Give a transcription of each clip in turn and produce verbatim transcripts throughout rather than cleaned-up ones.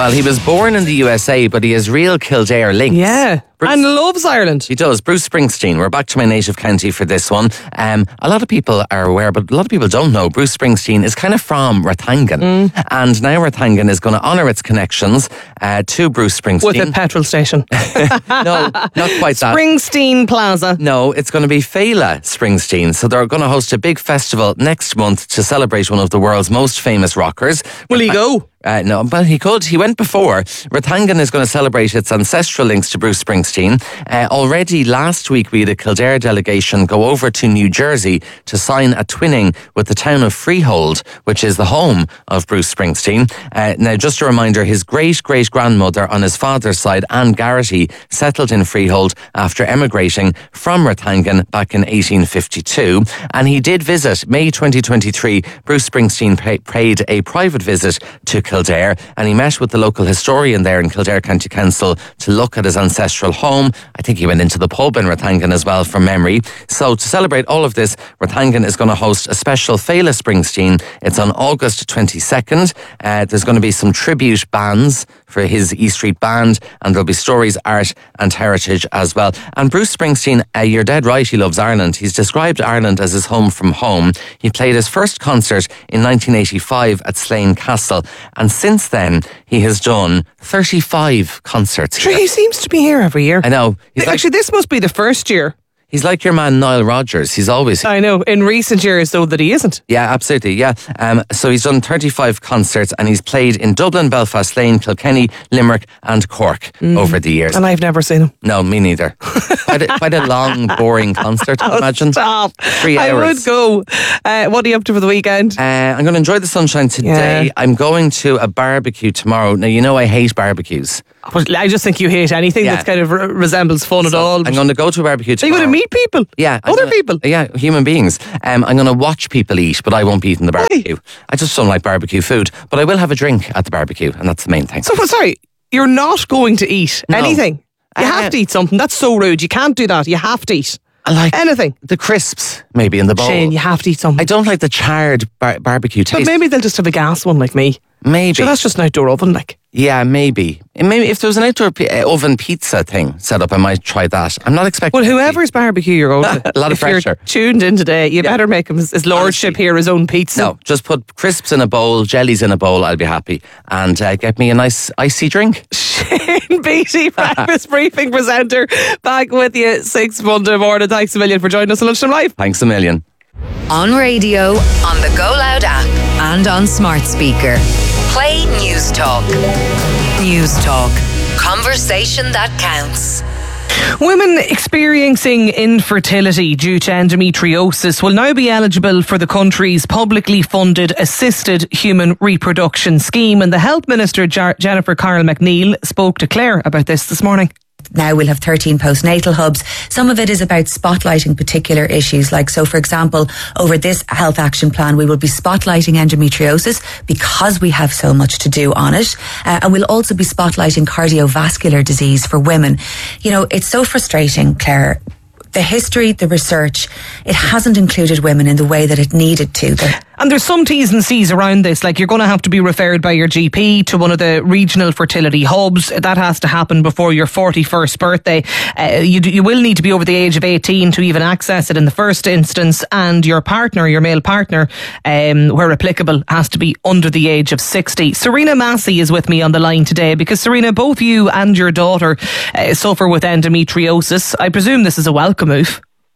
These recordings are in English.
Well, he was born in the U S A, but he has real Kildare links. Yeah, Bruce, and loves Ireland. He does. Bruce Springsteen. We're back to my native county for this one. Um, a lot of people are aware, but a lot of people don't know. Bruce Springsteen is kind of from Rathangan. Mm. And now Rathangan is going to honour its connections uh, to Bruce Springsteen. With a petrol station. No, not quite that. Springsteen Plaza. No, it's going to be Fela Springsteen. So they're going to host a big festival next month to celebrate one of the world's most famous rockers. Will he go? Uh, no, but he could. He went before. Rathangan is going to celebrate its ancestral links to Bruce Springsteen. Uh, already last week, we had a Kildare delegation go over to New Jersey to sign a twinning with the town of Freehold, which is the home of Bruce Springsteen. Uh, now, just a reminder, his great-great-grandmother on his father's side, Anne Garrity, settled in Freehold after emigrating from Rathangan back in eighteen fifty-two. And he did visit, May twenty twenty-three, Bruce Springsteen pay, paid a private visit to Kildare, and he met with the local historian there in Kildare County Council to look at his ancestral home. I think he went into the pub in Rathangan as well from memory. So to celebrate all of this, Rathangan is going to host a special Fela Springsteen. It's on August twenty-second. Uh, there's going to be some tribute bands for his E Street Band, and there'll be stories, art and heritage as well. And Bruce Springsteen, uh, you're dead right, he loves Ireland. He's described Ireland as his home from home. He played his first concert in nineteen eighty-five at Slane Castle, and since then he has done thirty-five concerts here. He seems to be here every year. I know. He's Actually, like, this must be the first year. He's like your man Nile Rodgers. He's always... I know. In recent years, though, that he isn't. Yeah, absolutely. Yeah. Um, so he's done thirty-five concerts, and he's played in Dublin, Belfast, Slane, Kilkenny, Limerick and Cork mm. over the years. And I've never seen him. No, me neither. quite, a, quite a long, boring concert, I oh, imagine. Stop. Three hours. I would go. Uh, what are you up to for the weekend? Uh, I'm going to enjoy the sunshine today. Yeah. I'm going to a barbecue tomorrow. Now, you know I hate barbecues. I just think you hate anything yeah. that kind of re- resembles fun so at all. I'm going to go to a barbecue tomorrow. Are you going to meet people? Yeah. Other gonna, people? Yeah, human beings. Um, I'm going to watch people eat, but I won't be eating the barbecue. Why? I just don't like barbecue food. But I will have a drink at the barbecue, and that's the main thing. So, sorry, you're not going to eat no. anything? You uh, have to eat something. That's so rude. You can't do that. You have to eat. I like anything. The crisps, maybe, in the bowl. Shane, you have to eat something. I don't like the charred bar- barbecue taste. But maybe they'll just have a gas one like me. Maybe. So that's just an outdoor oven, like. Yeah, maybe. Maybe if there was an outdoor p- oven pizza thing set up, I might try that. I'm not expecting... Well, whoever's barbecue you're going to... a lot of if pressure. If you're tuned in today, you yeah. better make him, his lordship Honestly. here, his own pizza. No, just put crisps in a bowl, jellies in a bowl, I'll be happy. And uh, get me a nice icy drink. Shane Beattie, Breakfast Briefing presenter, back with you six Monday morning. Thanks a million for joining us on Lunchtime Live. Thanks a million. On radio, on the Go Loud app, and on smart speaker. Play News Talk. News Talk. Conversation that counts. Women experiencing infertility due to endometriosis will now be eligible for the country's publicly funded Assisted Human Reproduction Scheme, and the Health Minister Jar- Jennifer Carroll McNeil spoke to Claire about this this morning. Now we'll have thirteen postnatal hubs. Some of it is about spotlighting particular issues. Like, so for example, over this health action plan, we will be spotlighting endometriosis because we have so much to do on it. Uh, and we'll also be spotlighting cardiovascular disease for women. You know, it's so frustrating, Claire. The history, the research, it hasn't included women in the way that it needed to. The- And there's some T's and C's around this. Like, you're going to have to be referred by your G P to one of the regional fertility hubs. That has to happen before your forty-first birthday. Uh, you, you will need to be over the age of eighteen to even access it in the first instance. And your partner, your male partner, um, where applicable, has to be under the age of sixty. Serena Massey is with me on the line today because, Serena, both you and your daughter uh, suffer with endometriosis. I presume this is a welcome move.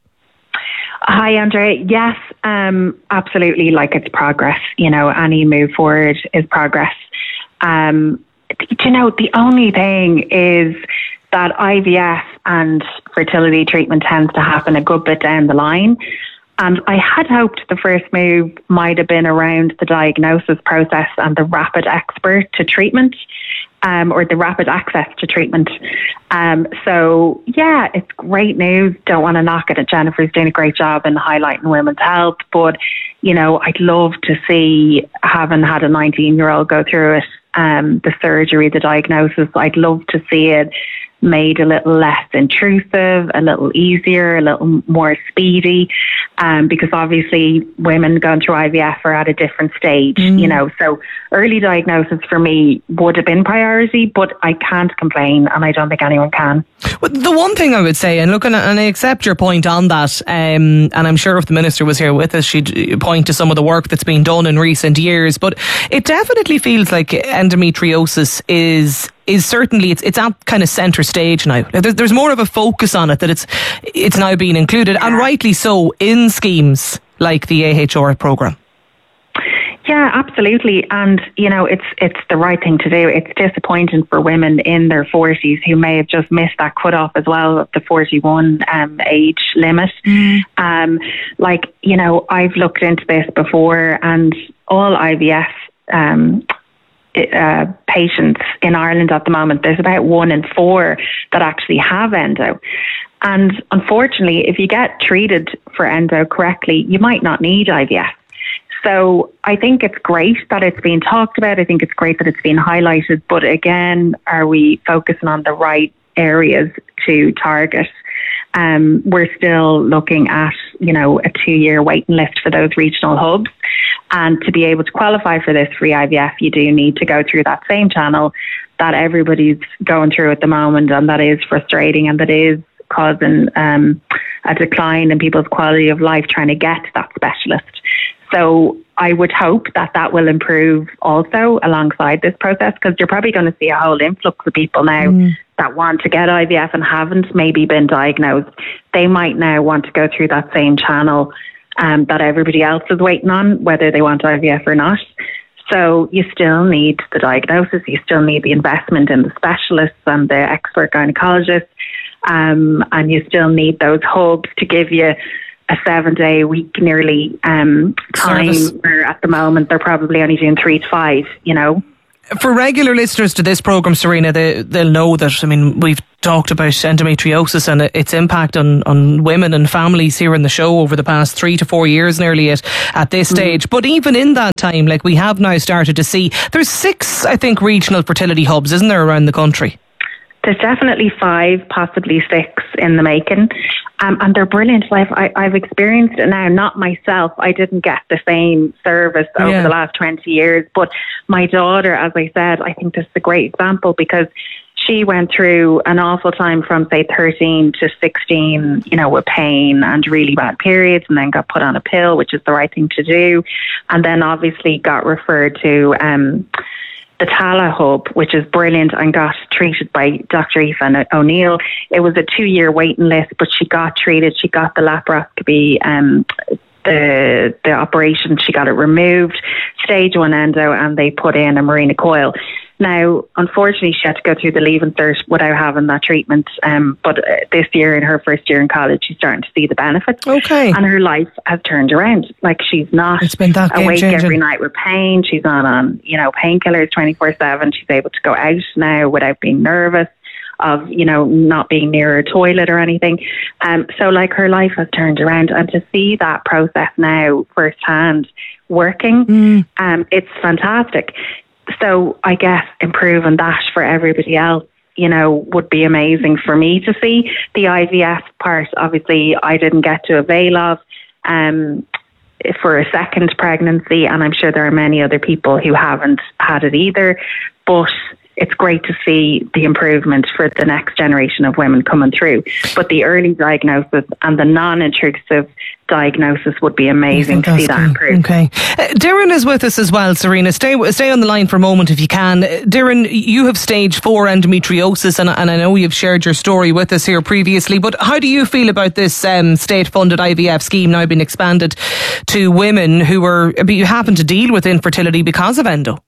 Hi, Andrea. Yes, um, absolutely. Like, it's progress. You know, any move forward is progress. Um, do you know, the only thing is that I V F and fertility treatment tends to happen a good bit down the line. And I had hoped the first move might have been around the diagnosis process and the rapid expert to treatment. Um, or the rapid access to treatment. Um, so, yeah, it's great news. Don't want to knock it. Jennifer's doing a great job in highlighting women's health. But, you know, I'd love to see, having had a nineteen-year-old go through it, um, the surgery, the diagnosis, I'd love to see it made a little less intrusive, a little easier, a little more speedy, um, because obviously women going through I V F are at a different stage, mm. you know, so early diagnosis for me would have been priority, but I can't complain, and I don't think anyone can. Well, the one thing I would say, and look, and I accept your point on that, um, and I'm sure if the Minister was here with us, she'd point to some of the work that's been done in recent years, but it definitely feels like endometriosis is is certainly, it's it's at kind of centre stage now. There's, there's more of a focus on it, that it's it's now being included, yeah. and rightly so, in schemes like the A H R programme. Yeah, absolutely. And, you know, it's it's the right thing to do. It's disappointing for women in their forties who may have just missed that cutoff as well, of the forty-one um, age limit. Mm. Um, like, you know, I've looked into this before, and all I V F um Uh, patients in Ireland at the moment, there's about one in four that actually have endo. And unfortunately, if you get treated for endo correctly, you might not need I V F. So I think it's great that it's being talked about. I think it's great that it's being highlighted. But again, are we focusing on the right areas to target? Um, we're still looking at, you know, a two-year waiting list for those regional hubs. And to be able to qualify for this free I V F, you do need to go through that same channel that everybody's going through at the moment, and that is frustrating, and that is causing um, a decline in people's quality of life trying to get to that specialist. So I would hope that that will improve also alongside this process, because you're probably going to see a whole influx of people now mm. that want to get I V F and haven't maybe been diagnosed. They might now want to go through that same channel um, that everybody else is waiting on, whether they want I V F or not. So you still need the diagnosis, you still need the investment in the specialists and the expert gynecologists, um, and you still need those hubs to give you a seven day a week nearly um, time, Service. Where at the moment they're probably only doing three to five, you know. For regular listeners to this programme, Serena, they, they'll know that, I mean, we've talked about endometriosis and its impact on, on women and families here in the show over the past three to four years nearly at, at this mm. stage. But even in that time, like, we have now started to see, there's six, I think, regional fertility hubs, isn't there, around the country? There's definitely five, possibly six in the making. Um, and they're brilliant. I've, I, I've experienced it now, not myself. I didn't get the same service over yeah. the last twenty years. But my daughter, as I said, I think this is a great example, because she went through an awful time from, say, thirteen to sixteen, you know, with pain and really bad periods, and then got put on a pill, which is the right thing to do. And then obviously got referred to um, the Tala Hub, which is brilliant, and got treated by Doctor Aoife O'Neill. It was a two-year waiting list, but she got treated. She got the laparoscopy, um, the the operation. She got it removed, stage one endo, and they put in a Mirena coil. Now, unfortunately, she had to go through the leave cert without having that treatment. Um, but uh, this year, in her first year in college, she's starting to see the benefits. Okay. And her life has turned around. Like, she's not it's been that awake every night with pain. She's not on, you know, painkillers twenty-four seven. She's able to go out now without being nervous of, you know, not being near a toilet or anything. Um, so, like, her life has turned around. And to see that process now firsthand working, mm. um, it's fantastic. So I guess improving that for everybody else, you know, would be amazing for me to see. The I V F part, obviously, I didn't get to avail of um, for a second pregnancy, and I'm sure there are many other people who haven't had it either. But it's great to see the improvement for the next generation of women coming through. But the early diagnosis and the non-intrusive diagnosis would be amazing to see that improve. Okay. Uh, Darren is with us as well, Serena. Stay stay on the line for a moment if you can. Uh, Darren, you have stage four endometriosis, and, and I know you've shared your story with us here previously, but how do you feel about this um, state-funded I V F scheme now being expanded to women who are who happen to deal with infertility because of endo?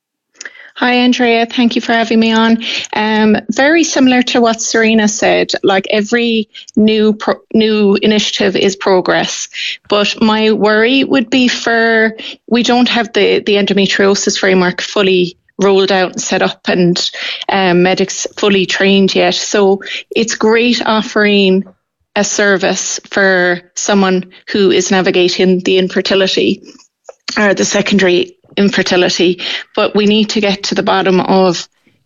Hi, Andrea. Thank you for having me on. Um, very similar to what Serena said, like every new pro- new initiative is progress. But my worry would be for, we don't have the, the endometriosis framework fully rolled out and set up, and um, medics fully trained yet. So it's great offering a service for someone who is navigating the infertility or the secondary infertility, but we need to get to the bottom of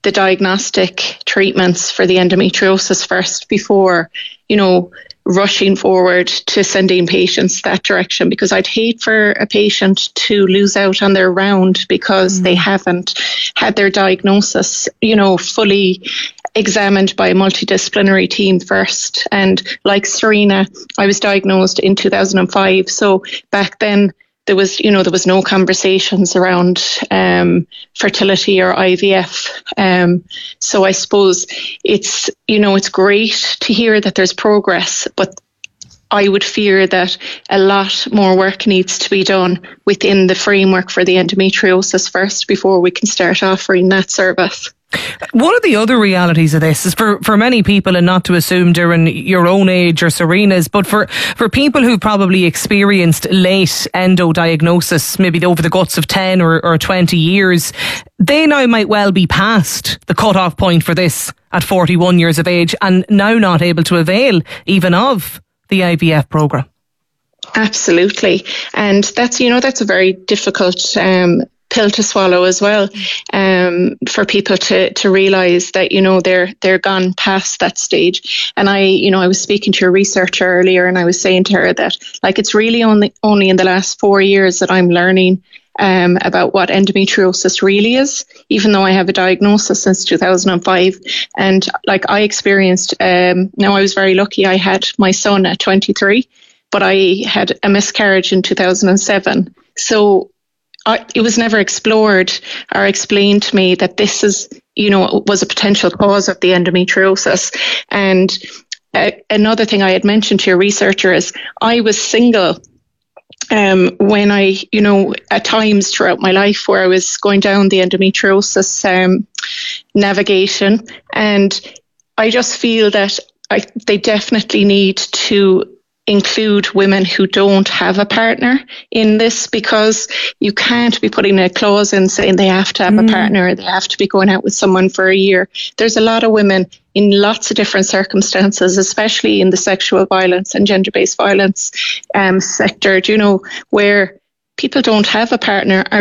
the diagnostic treatments for the endometriosis first before, you know, rushing forward to sending patients that direction, because I'd hate for a patient to lose out on their round because mm. they haven't had their diagnosis, you know, fully examined by a multidisciplinary team first. And like Serena, I was diagnosed in two thousand five. So back then there was, you know, there was no conversations around um, fertility or I V F. Um, so I suppose it's, you know, it's great to hear that there's progress, but I would fear that a lot more work needs to be done within the framework for the endometriosis first before we can start offering that service. One of the other realities of this is for, for many people, and not to assume during your own age or Serena's, but for, for people who've probably experienced late endo diagnosis, maybe over the guts of ten or, or twenty years, they now might well be past the cut-off point for this at forty-one years of age and now not able to avail even of the I V F programme. Absolutely. And that's, you know, that's a very difficult um pill to swallow as well, um, for people to to realise that, you know, they're they're gone past that stage. And I, you know, I was speaking to a researcher earlier, and I was saying to her that, like, it's really only only in the last four years that I'm learning um, about what endometriosis really is, even though I have a diagnosis since two thousand five. And like I experienced, um, now I was very lucky. I had my son at twenty-three, but I had a miscarriage in two thousand seven. So I, it was never explored or explained to me that this is, you know, was a potential cause of the endometriosis. And uh, another thing I had mentioned to your researcher is I was single um, when I, you know, at times throughout my life where I was going down the endometriosis um, navigation. And I just feel that I, they definitely need to include women who don't have a partner in this, because you can't be putting a clause in saying they have to have mm. a partner, or they have to be going out with someone for a year. There's a lot of women in lots of different circumstances, especially in the sexual violence and gender-based violence um, sector, you know, where people don't have a partner, are